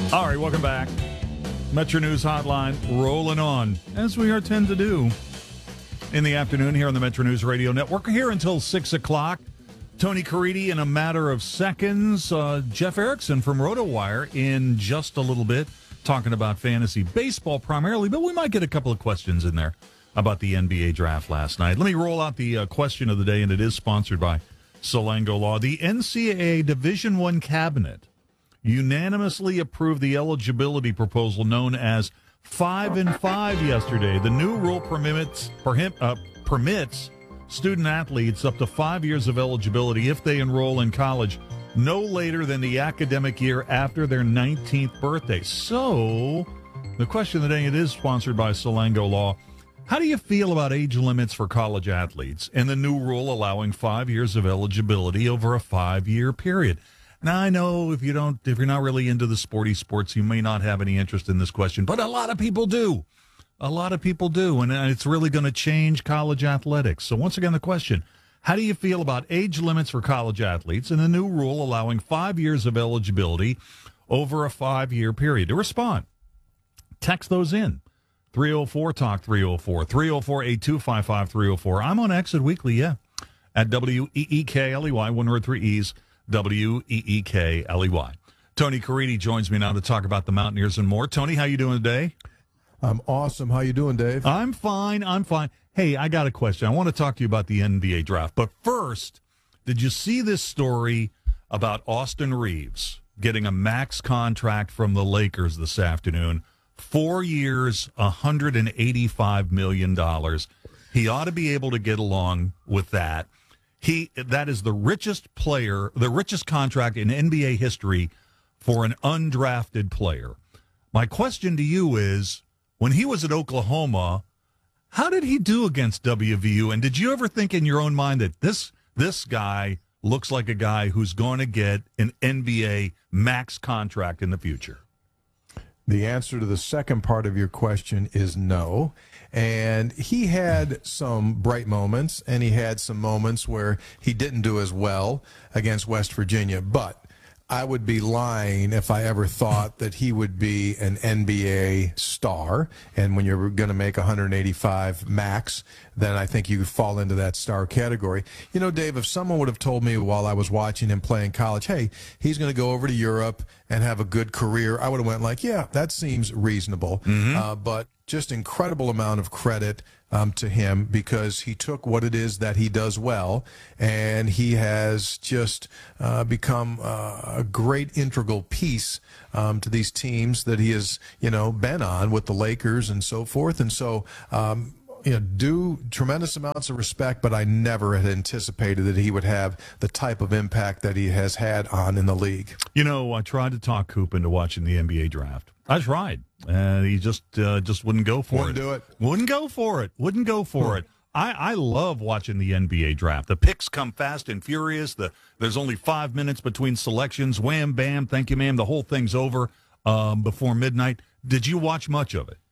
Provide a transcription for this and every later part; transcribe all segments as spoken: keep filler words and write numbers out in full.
All right, welcome back. Metro News Hotline rolling on, as we are tend to do in the afternoon here on the Metro News Radio Network. We're here until six o'clock. Tony Caridi in a matter of seconds. Uh, Jeff Erickson from RotoWire in just a little bit, talking about fantasy baseball primarily, but we might get a couple of questions in there about the N B A draft last night. Let me roll out the uh, question of the day, and it is sponsored by Salango Law. The N C double A Division I Cabinet unanimously approved the eligibility proposal known as Five and Five yesterday. The new rule permits uh, permits student athletes up to five years of eligibility if they enroll in college no later than the academic year after their nineteenth birthday. So, the question of the day, it is sponsored by Salango Law. How do you feel about age limits for college athletes and the new rule allowing five years of eligibility over a five-year period? Now, I know if you don't, if you're not really into the sporty sports, you may not have any interest in this question, but a lot of people do. A lot of people do, and it's really going to change college athletics. So once again, the question, how do you feel about age limits for college athletes and the new rule allowing five years of eligibility over a five-year period? To respond, text those in. three oh four talk three oh four, three oh four, eight two five five, three oh four. I'm on Exit Weekly, yeah, at W E E K L E Y, one word, three E's, W E E K L E Y. Tony Caridi joins me now to talk about the Mountaineers and more. Tony, how you doing today? I'm awesome. How you doing, Dave? I'm fine. I'm fine. Hey, I got a question. I want to talk to you about the N B A draft. But first, did you see this story about Austin Reeves getting a max contract from the Lakers this afternoon? Four years, one hundred eighty-five million dollars. He ought to be able to get along with that. He that is the richest player, the richest contract in N B A history for an undrafted player. My question to you is, when he was at Oklahoma, how did he do against W V U? And did you ever think in your own mind that this this guy looks like a guy who's going to get an N B A max contract in the future? The answer to the second part of your question is no. And he had some bright moments, and he had some moments where he didn't do as well against West Virginia. But I would be lying if I ever thought that he would be an N B A star. And when you're going to make one hundred eighty-five max, then I think you fall into that star category. You know, Dave, if someone would have told me while I was watching him play in college, hey, he's going to go over to Europe and have a good career, I would have went like, yeah, that seems reasonable. Mm-hmm. Uh, but just incredible amount of credit um, to him, because he took what it is that he does well, and he has just uh, become uh, a great integral piece um, to these teams that he has, you know, been on with the Lakers and so forth. And so, um, you know, due tremendous amounts of respect, but I never had anticipated that he would have the type of impact that he has had on in the league. You know, I tried to talk Coop into watching the N B A draft. I tried, and he just uh, just wouldn't go for Wouldn't it. do it. Wouldn't go for it. Wouldn't go for Hmm. it. I, I love watching the N B A draft. The picks come fast and furious. The There's only five minutes between selections. Wham, bam, thank you, ma'am. The whole thing's over um, before midnight. Did you watch much of it?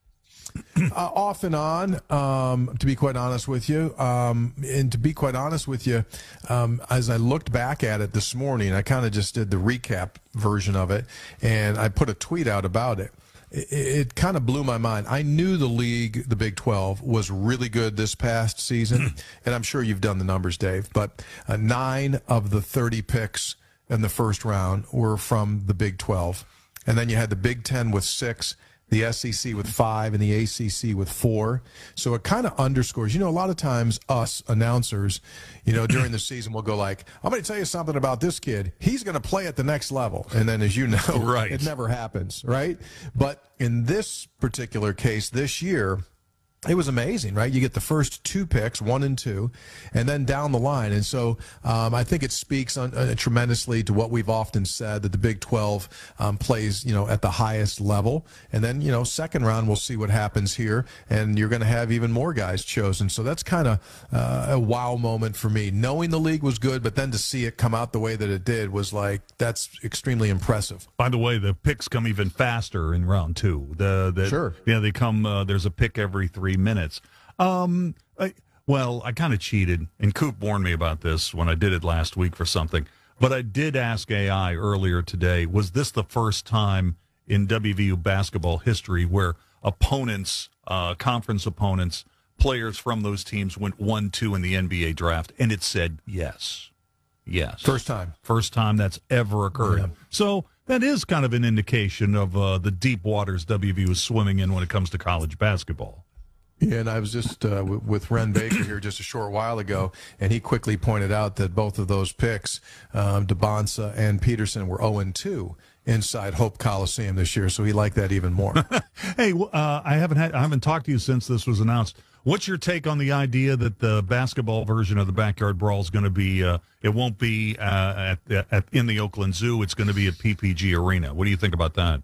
Uh, off and on, um, to be quite honest with you. Um, and to be quite honest with you, um, as I looked back at it this morning, I kind of just did the recap version of it, and I put a tweet out about it. It, it kind of blew my mind. I knew the league, the Big twelve, was really good this past season, and I'm sure you've done the numbers, Dave, but uh, nine of the thirty picks in the first round were from the Big twelve. And then you had the Big ten with six, the S E C with five, and the A C C with four. So it kind of underscores, you know, a lot of times us announcers, you know, during the season we'll go like, I'm going to tell you something about this kid. He's going to play at the next level. And then, as you know, right. It never happens, right? But in this particular case this year, it was amazing, right? You get the first two picks, one and two, and then down the line. And so um, I think it speaks on, uh, tremendously to what we've often said, that the Big twelve um, plays, you know, at the highest level. And then, you know, second round, we'll see what happens here. And you're going to have even more guys chosen. So that's kind of uh, a wow moment for me. Knowing the league was good, but then to see it come out the way that it did was like, that's extremely impressive. By the way, the picks come even faster in round two. The, the Sure. Yeah, they come, uh, there's a pick every three minutes. Um, I, well, I kind of cheated, and Coop warned me about this when I did it last week for something. But I did ask A I earlier today, was this the first time in W V U basketball history where opponents, uh, conference opponents, players from those teams went one two in the N B A draft, and it said yes. Yes. First time. First time that's ever occurred. Yeah. So that is kind of an indication of uh, the deep waters W V U is swimming in when it comes to college basketball. Yeah, and I was just uh, w- with Ren Baker here just a short while ago, and he quickly pointed out that both of those picks, um, DeBonsa and Peterson, were oh and two inside Hope Coliseum this year, so he liked that even more. Hey, uh, I haven't had I haven't talked to you since this was announced. What's your take on the idea that the basketball version of the Backyard Brawl is going to be? Uh, it won't be uh, at, at in the Oakland Zoo. It's going to be at P P G Arena. What do you think about that?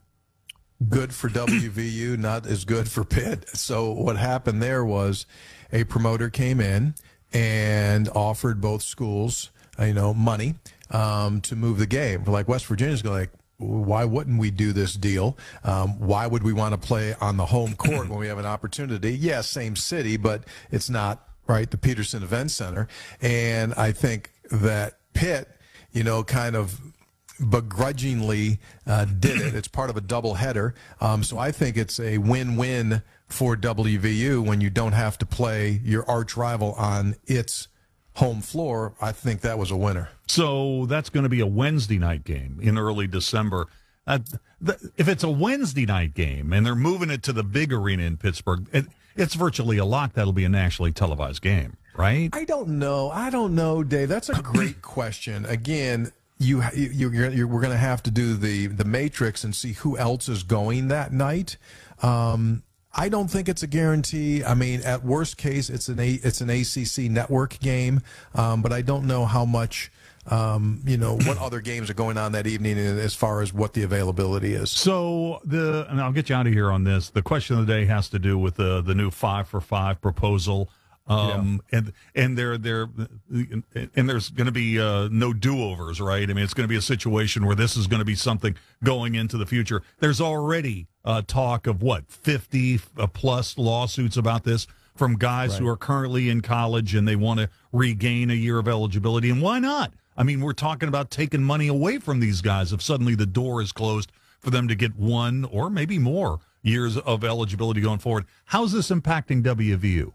Good for W V U, not as good for Pitt. So what happened there was a promoter came in and offered both schools, you know, money um, to move the game. Like West Virginia's going like, why wouldn't we do this deal? Um, why would we want to play on the home court when we have an opportunity? Yeah, same city, but it's not, right, the Peterson Event Center. And I think that Pitt, you know, kind of begrudgingly uh, did it. It's part of a doubleheader. Um, so I think it's a win-win for W V U when you don't have to play your arch rival on its home floor. I think that was a winner. So that's going to be a Wednesday night game in early December. Uh, th- if it's a Wednesday night game and they're moving it to the big arena in Pittsburgh, it, it's virtually a lock that'll be a nationally televised game, right? I don't know. I don't know, Dave. That's a great question. Again, you, you you're, you're, we're going to have to do the the matrix and see who else is going that night. Um, I don't think it's a guarantee. I mean, at worst case, it's an a, it's an A C C network game, um, but I don't know how much. Um, you know, what other games are going on that evening as far as what the availability is. So the, and I'll get you out of here on this. The question of the day has to do with the the new five for five proposal. Um, yeah. and, and there, there, and there's going to be, uh, no do-overs, right? I mean, it's going to be a situation where this is going to be something going into the future. There's already, uh, talk of what, fifty plus lawsuits about this from guys right. who are currently in college and they want to regain a year of eligibility. And why not? I mean, we're talking about taking money away from these guys if suddenly the door is closed for them to get one or maybe more years of eligibility going forward. How's this impacting W V U?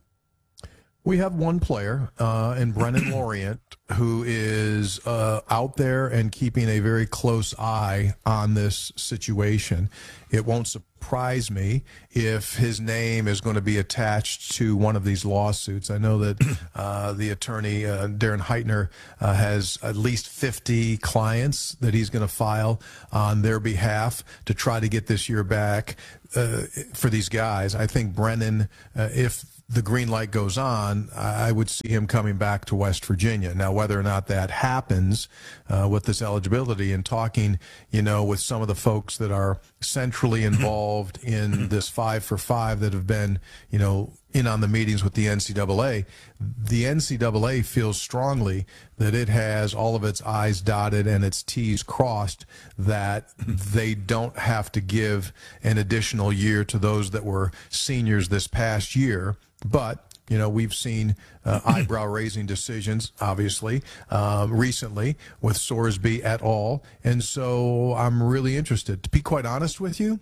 We have one player, uh, in Brennan Lorient, who is uh, out there and keeping a very close eye on this situation. It won't surprise me if his name is going to be attached to one of these lawsuits. I know that uh, the attorney, uh, Darren Heitner, uh, has at least fifty clients that he's going to file on their behalf to try to get this year back uh, for these guys. I think Brennan, uh, if the green light goes on, I would see him coming back to West Virginia. Now, whether or not that happens uh, with this eligibility and talking, you know, with some of the folks that are centrally involved in this five for five that have been, you know, in on the meetings with the N C double A, the N C double A feels strongly that it has all of its I's dotted and its T's crossed, that they don't have to give an additional year to those that were seniors this past year. But, you know, we've seen uh, eyebrow-raising decisions, obviously, um, recently with Sorsby et al. And so I'm really interested. To be quite honest with you,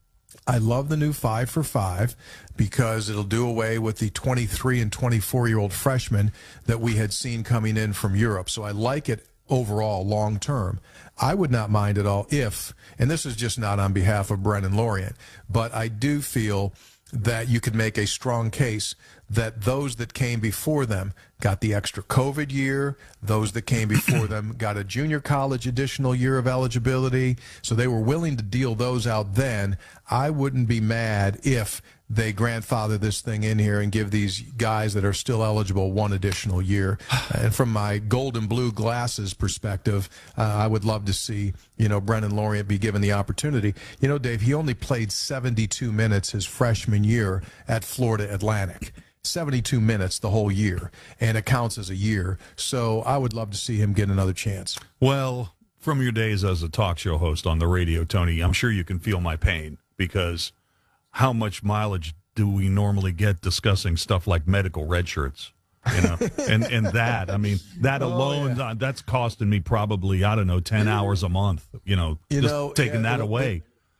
I love the new five for five because it'll do away with the twenty-three and twenty-four-year-old freshmen that we had seen coming in from Europe. So I like it overall long term. I would not mind at all if, and this is just not on behalf of Brennan Lorient, but I do feel that you could make a strong case that those that came before them got the extra COVID year, those that came before them got a junior college additional year of eligibility, so they were willing to deal those out then. I wouldn't be mad if they grandfather this thing in here and give these guys that are still eligible one additional year. And from my gold and blue glasses perspective, uh, I would love to see, you know, Brennan Lorient be given the opportunity. You know, Dave, he only played seventy-two minutes his freshman year at Florida Atlantic. seventy-two minutes the whole year, and it counts as a year. So I would love to see him get another chance. Well, from your days as a talk show host on the radio, Tony, I'm sure you can feel my pain, because how much mileage do we normally get discussing stuff like medical red shirts? You know, and, and that, I mean, that alone, oh, yeah. that's costing me probably, I don't know, ten hours a month, you know, you just know, taking yeah, that away.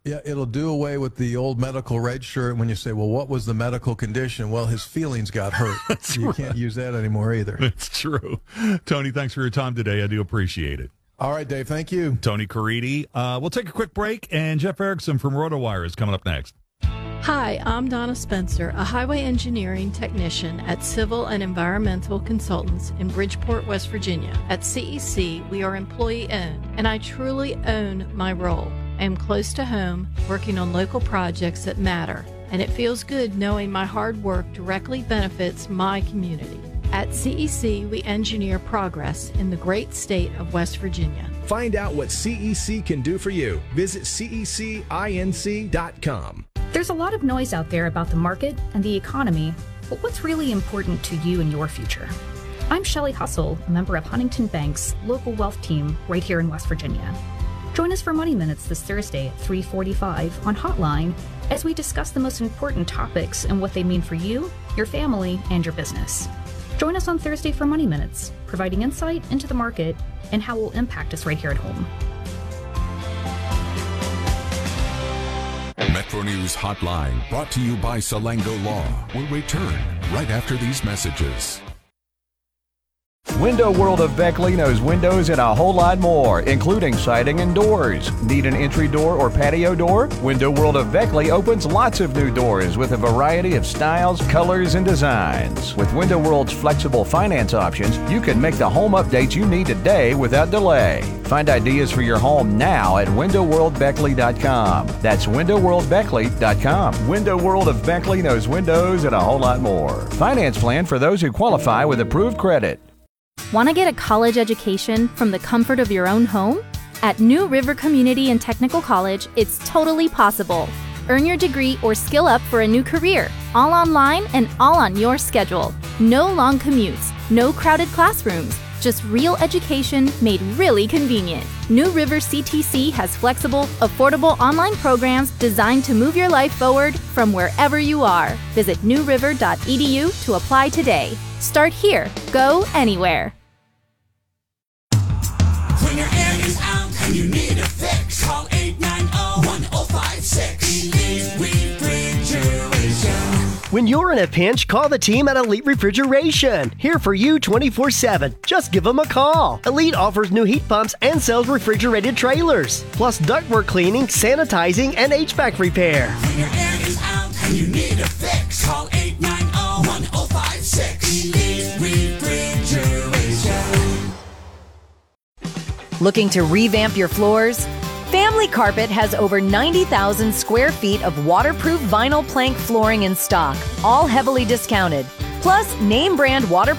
Yeah, it'll do away with the old medical red shirt when you say, well, what was the medical condition? Well, his feelings got hurt. You right. can't use that anymore either. It's true. Tony, thanks for your time today. I do appreciate it. All right, Dave. Thank you. Tony Caridi. Uh, we'll take a quick break, and Jeff Erickson from RotoWire is coming up next. Hi, I'm Donna Spencer, a highway engineering technician at Civil and Environmental Consultants in Bridgeport, West Virginia. At C E C, we are employee-owned, and I truly own my role. I am close to home, working on local projects that matter, and it feels good knowing my hard work directly benefits my community. At C E C, we engineer progress in the great state of West Virginia. Find out what C E C can do for you. Visit C E C inc dot com. There's a lot of noise out there about the market and the economy, but what's really important to you and your future? I'm Shelley Hustle, a member of Huntington Bank's local wealth team right here in West Virginia. Join us for Money Minutes this Thursday at three forty-five on Hotline as we discuss the most important topics and what they mean for you, your family, and your business. Join us on Thursday for Money Minutes, providing insight into the market and how it will impact us right here at home. Metro News Hotline, brought to you by Salango Law, will return right after these messages. Window World of Beckley knows windows and a whole lot more, including siding and doors. Need an entry door or patio door? Window World of Beckley opens lots of new doors with a variety of styles, colors, and designs. With Window World's flexible finance options, you can make the home updates you need today without delay. Find ideas for your home now at window world beckley dot com. That's window world beckley dot com. Window World of Beckley knows windows and a whole lot more. Finance plan for those who qualify with approved credit. Want to get a college education from the comfort of your own home? At New River Community and Technical College, it's totally possible. Earn your degree or skill up for a new career, all online and all on your schedule. No long commutes, no crowded classrooms, just real education made really convenient. New River C T C has flexible, affordable online programs designed to move your life forward from wherever you are. Visit new river dot e d u to apply today. Start here. Go anywhere. When your air is out and you need a fix, call eight nine zero, one zero five six. Elite Refrigeration. When you're in a pinch, call the team at Elite Refrigeration. Here for you twenty-four seven. Just give them a call. Elite offers new heat pumps and sells refrigerated trailers, plus ductwork cleaning, sanitizing, and H V A C repair. When your air is out and you need a fix, call eight nine zero, one zero five six. Elite Refrigeration. Looking to revamp your floors? Family Carpet has over ninety thousand square feet of waterproof vinyl plank flooring in stock, all heavily discounted. Plus, name brand waterproof